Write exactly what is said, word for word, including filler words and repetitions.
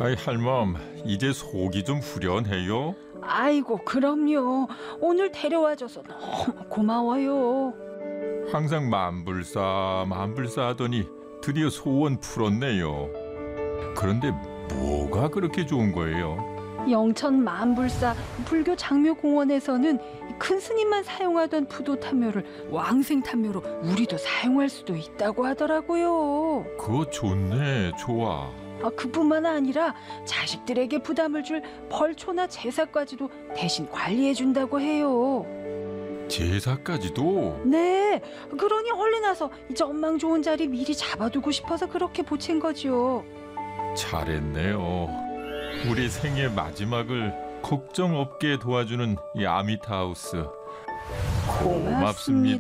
아이 할멈, 이제 속이 좀 후련해요? 아이고, 그럼요. 오늘 데려와줘서 너무 고마워요. 항상 만불사 만불사 하더니 드디어 소원 풀었네요. 그런데 뭐가 그렇게 좋은 거예요? 영천 만불사 불교 장묘공원에서는 큰 스님만 사용하던 부도탄묘를 왕생탄묘로 우리도 사용할 수도 있다고 하더라고요. 그거 좋네, 좋아. 아, 그뿐만 아니라 자식들에게 부담을 줄 벌초나 제사까지도 대신 관리해준다고 해요. 제사까지도? 네, 그러니 얼른 와서 이 전망 좋은 자리 미리 잡아두고 싶어서 그렇게 보챈 거죠. 잘했네요. 우리 생애 마지막을 걱정 없게 도와주는 이 아미타우스. 고맙습니다.